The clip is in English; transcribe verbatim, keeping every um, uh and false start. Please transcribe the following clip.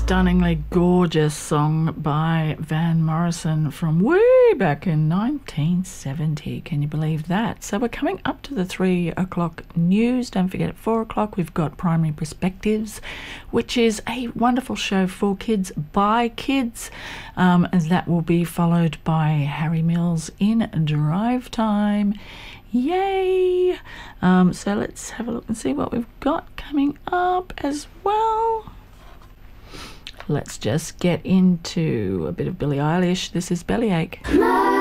stunningly gorgeous song by Van Morrison from way back in nineteen seventy. Can you believe that? So we're coming up to the three o'clock news. Don't forget, at four o'clock we've got Primary Perspectives, which is a wonderful show for kids by kids. Um, and that will be followed by Harry Mills in Drive Time. Yay! Um, so let's have a look and see what we've got coming up as well. Let's just get into a bit of Billie Eilish. This is Bellyache.